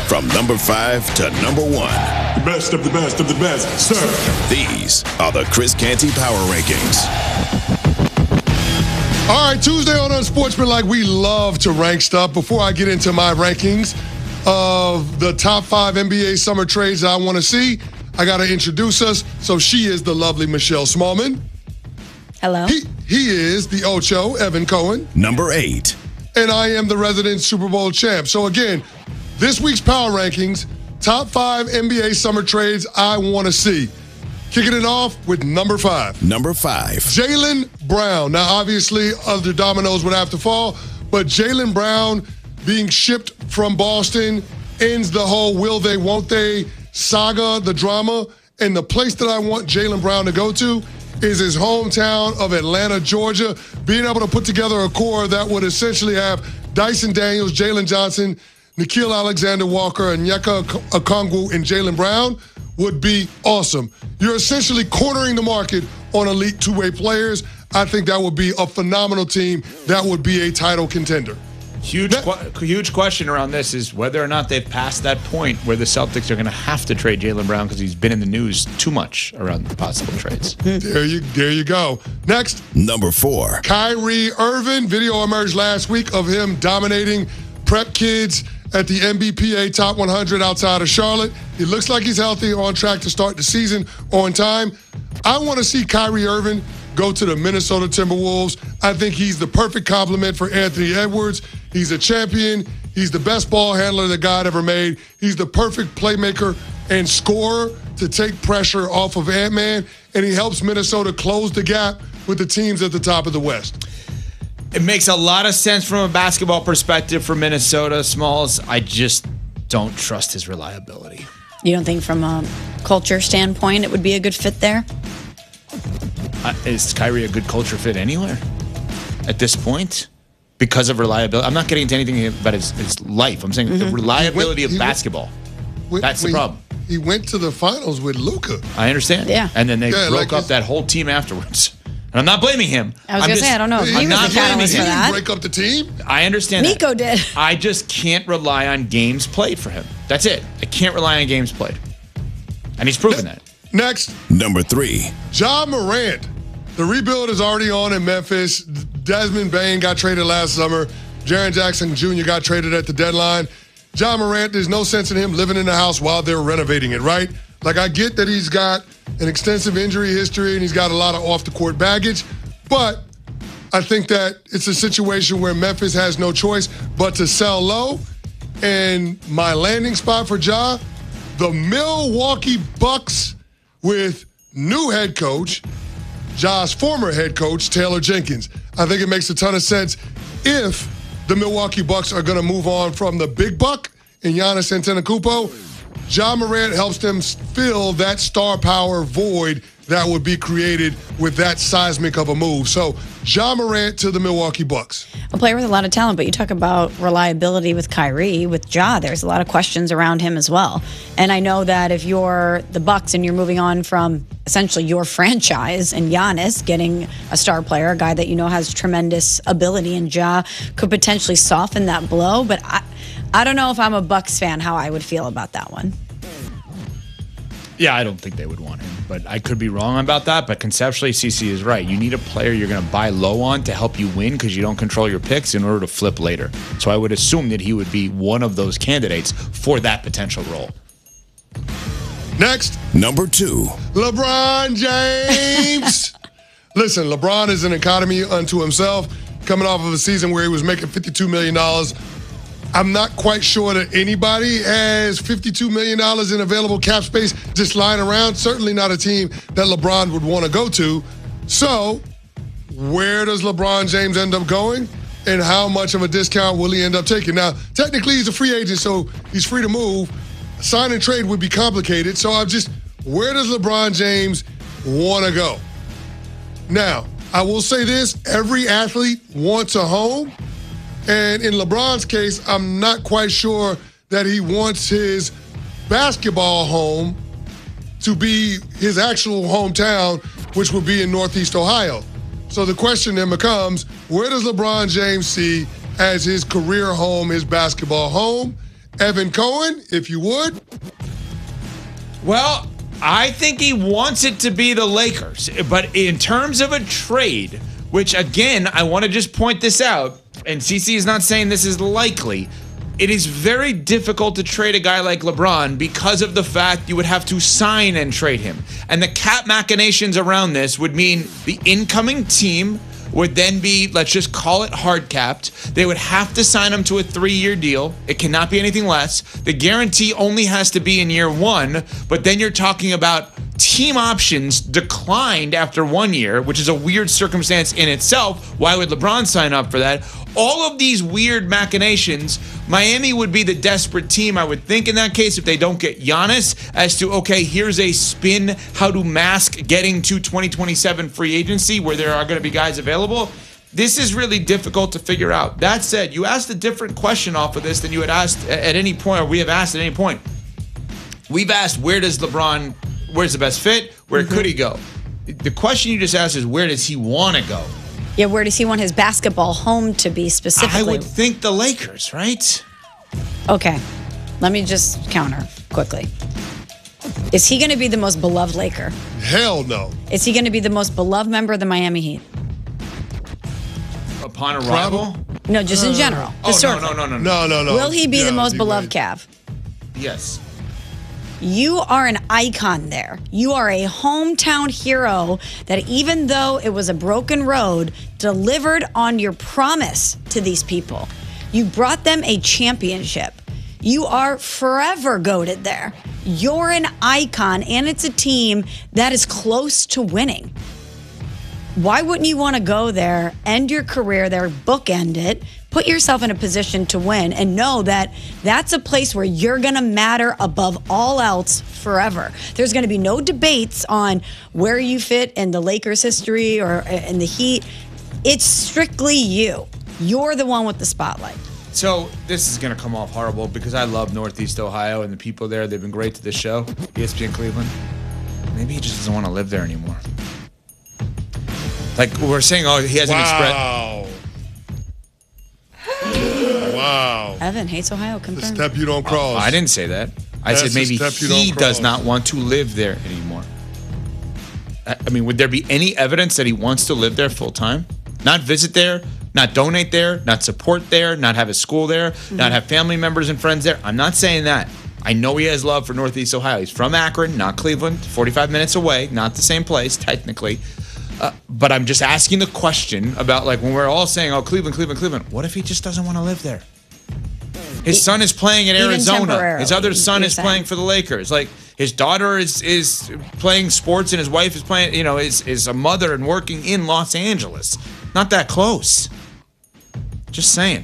From number 5 to number 1. The best of the best of the best, sir. These are the Chris Canty Power Rankings. All right, Tuesday on Unsportsmanlike, we love to rank stuff. Before I get into my rankings of the top 5 NBA summer trades I want to see, I got to introduce us. So she is the lovely Michelle Smallman. Hello. He is the Ocho, Evan Cohen. Number 8. And I am the resident Super Bowl champ. So again, this week's Power Rankings, top 5 NBA summer trades I want to see. Kicking it off with number 5. Number 5. Jaylen Brown. Now, obviously, other dominoes would have to fall, but Jaylen Brown being shipped from Boston ends the whole will they, won't they saga, the drama. And the place that I want Jaylen Brown to go to is his hometown of Atlanta, Georgia. Being able to put together a core that would essentially have Dyson Daniels, Jalen Johnson, Nickeil Alexander-Walker, Onyeka Okongwu, and Jaylen Brown would be awesome. You're essentially cornering the market on elite two-way players. I think that would be a phenomenal team. That would be a title contender. Huge question around this is whether or not they've passed that point where the Celtics are going to have to trade Jaylen Brown because he's been in the news too much around the possible trades. There you go. Next. Number 4. Kyrie Irving. Video emerged last week of him dominating prep kids at the NBPA Top 100 outside of Charlotte. He looks like he's healthy, on track to start the season on time. I want to see Kyrie Irving go to the Minnesota Timberwolves. I think he's the perfect complement for Anthony Edwards. He's a champion. He's the best ball handler that God ever made. He's the perfect playmaker and scorer to take pressure off of Ant-Man, and he helps Minnesota close the gap with the teams at the top of the West. It makes a lot of sense from a basketball perspective for Minnesota, Smalls. I just don't trust his reliability. You don't think from a culture standpoint it would be a good fit there? Is Kyrie a good culture fit anywhere at this point? Because of reliability? I'm not getting into anything about his life. I'm saying the reliability of basketball. That's the problem. He went to the finals with Luka. I understand. Yeah. And then they broke up that whole team afterwards. And I'm not blaming him. I was going to say, I don't know if he was the catalyst for that. Break up the team? I understand Nico did. I just can't rely on games played for him. That's it. I can't rely on games played. And he's proven that. Next. Number 3. Ja Morant. The rebuild is already on in Memphis. Desmond Bane got traded last summer. Jaren Jackson Jr. got traded at the deadline. Ja Morant, there's no sense in him living in the house while they're renovating it, right? Like, I get that he's got an extensive injury history and he's got a lot of off-the-court baggage, but I think that it's a situation where Memphis has no choice but to sell low. And my landing spot for Ja, the Milwaukee Bucks with new head coach, Ja's former head coach, Taylor Jenkins. I think it makes a ton of sense if the Milwaukee Bucks are going to move on from the big buck and Giannis Antetokounmpo. Ja Morant helps them fill that star power void that would be created with that seismic of a move. So, Ja Morant to the Milwaukee Bucks. A player with a lot of talent, but you talk about reliability with Kyrie. With Ja, there's a lot of questions around him as well. And I know that if you're the Bucks and you're moving on from essentially your franchise and Giannis getting a star player, a guy that you know has tremendous ability, and Ja could potentially soften that blow. But I don't know if I'm a Bucks fan how I would feel about that one. Yeah, I don't think they would want him, but I could be wrong about that. But conceptually, CC is right. You need a player you're going to buy low on to help you win because you don't control your picks in order to flip later. So I would assume that he would be one of those candidates for that potential role. Next. Number 2. LeBron James. Listen, LeBron is an economy unto himself, coming off of a season where he was making $52 million. I'm not quite sure that anybody has $52 million in available cap space just lying around. Certainly not a team that LeBron would want to go to. So, where does LeBron James end up going? And how much of a discount will he end up taking? Now, technically, he's a free agent, so he's free to move. Sign and trade would be complicated. So, where does LeBron James want to go? Now, I will say this. Every athlete wants a home. And in LeBron's case, I'm not quite sure that he wants his basketball home to be his actual hometown, which would be in Northeast Ohio. So the question then becomes, where does LeBron James see as his career home, his basketball home? Evan Cohen, if you would. Well, I think he wants it to be the Lakers. But in terms of a trade, which again, I want to just point this out, and CC is not saying this is likely, it is very difficult to trade a guy like LeBron because of the fact you would have to sign and trade him. And the cap machinations around this would mean the incoming team would then be, let's just call it hard capped. They would have to sign him to a 3-year deal. It cannot be anything less. The guarantee only has to be in year 1, but then you're talking about team options declined after 1 year, which is a weird circumstance in itself. Why would LeBron sign up for that? All of these weird machinations, Miami would be the desperate team, I would think, in that case, if they don't get Giannis, as to, okay, here's a spin, how to mask getting to 2027 free agency where there are going to be guys available. This is really difficult to figure out. That said, you asked a different question off of this than you had asked at any point, or we have asked at any point. We've asked, where's the best fit? Where could he go? The question you just asked is, where does he want to go? Yeah, where does he want his basketball home to be specifically? I would think the Lakers, right? Okay, let me just counter quickly. Is he going to be the most beloved Laker? Hell no. Is he going to be the most beloved member of the Miami Heat? Upon arrival? No, just in general. Historically. No. Will he be the most D-Wade. beloved Cav? Yes. You are an icon there. You are a hometown hero that, even though it was a broken road, delivered on your promise to these people. You brought them a championship. You are forever goated there. You're an icon, and it's a team that is close to winning. Why wouldn't you want to go there, end your career there, bookend it, put yourself in a position to win, and know that that's a place where you're going to matter above all else forever? There's going to be no debates on where you fit in the Lakers' history or in the Heat. It's strictly you. You're the one with the spotlight. So this is going to come off horrible because I love Northeast Ohio and the people there. They've been great to this show, ESPN Cleveland. Maybe he just doesn't want to live there anymore. Like we're saying, he hasn't expressed. Wow. Evan hates Ohio. The Confirmed. step you don't cross. I didn't say that. I said maybe he does not want to live there anymore. I mean, would there be any evidence that he wants to live there full time? Not visit there, not donate there, not support there, not have a school there, not have family members and friends there? I'm not saying that. I know he has love for Northeast Ohio. He's from Akron, not Cleveland, 45 minutes away, not the same place, technically. But I'm just asking the question about, like, when we're all saying, oh, Cleveland, what if he just doesn't want to live there? His son is playing in Arizona. His other son is playing for the Lakers. Like, his daughter is playing sports and his wife is playing, is a mother and working in Los Angeles. Not that close. Just saying.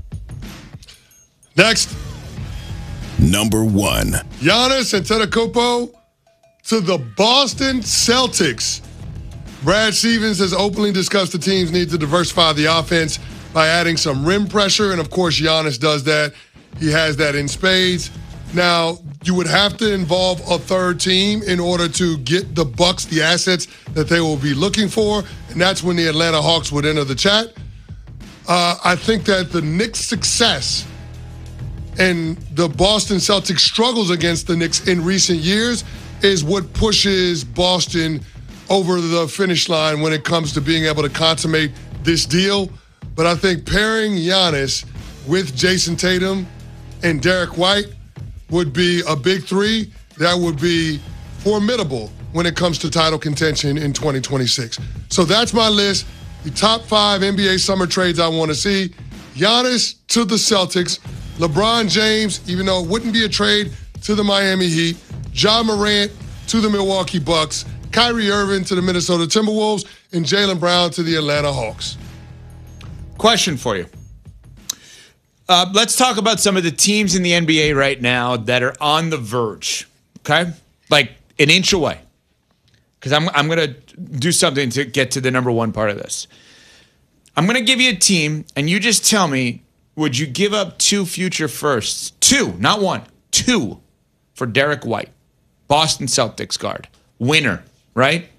Next. Number 1. Giannis Antetokounmpo to the Boston Celtics. Brad Stevens has openly discussed the team's need to diversify the offense by adding some rim pressure, and of course Giannis does that. He has that in spades. Now, you would have to involve a third team in order to get the Bucks the assets that they will be looking for, and that's when the Atlanta Hawks would enter the chat. I think that the Knicks' success and the Boston Celtics struggles against the Knicks in recent years is what pushes Boston over the finish line when it comes to being able to consummate this deal. But I think pairing Giannis with Jason Tatum and Derek White would be a big three that would be formidable when it comes to title contention in 2026. So that's my list. The top 5 NBA summer trades I want to see. Giannis to the Celtics. LeBron James, even though it wouldn't be a trade, to the Miami Heat. Ja Morant to the Milwaukee Bucks. Kyrie Irving to the Minnesota Timberwolves. And Jaylen Brown to the Atlanta Hawks. Question for you. Let's talk about some of the teams in the NBA right now that are on the verge, okay? Like an inch away. Because I'm going to do something to get to the number 1 part of this. I'm going to give you a team, and you just tell me, would you give up 2 future firsts? 2, not 1. 2 for Derek White. Boston Celtics guard. Winner, right?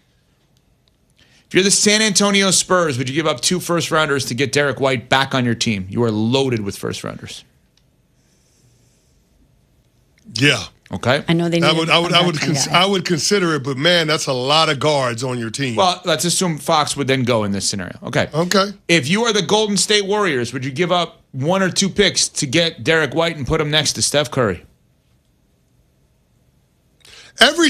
If you're the San Antonio Spurs, would you give up 2 first-rounders to get Derek White back on your team? You are loaded with first-rounders. Yeah. Okay. I know they need I would consider it, but man, that's a lot of guards on your team. Well, let's assume Fox would then go in this scenario. Okay. Okay. If you are the Golden State Warriors, would you give up 1 or 2 picks to get Derek White and put him next to Steph Curry? Every